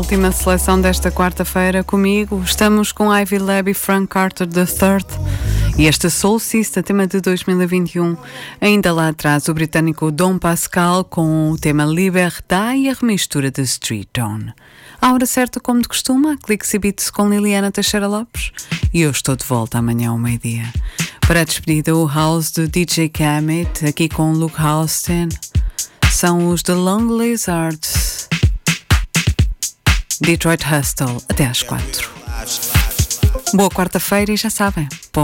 última seleção desta quarta-feira comigo. Estamos com Ivy Leigh e Frank Carter III. E este Soul Sister, tema de 2021. Ainda lá atrás, o britânico Dom Pascal com o tema Libertad e a remistura de Street Dawn. À hora certa, como de costume, Cliques e Beats com Liliana Teixeira Lopes. E eu estou de volta amanhã ao meio-dia. Para a despedida, o House de DJ Khamet, aqui com Luke Houston. São os The Long Lizards. Detroit Hustle, até às 4. Boa quarta-feira e já sabem,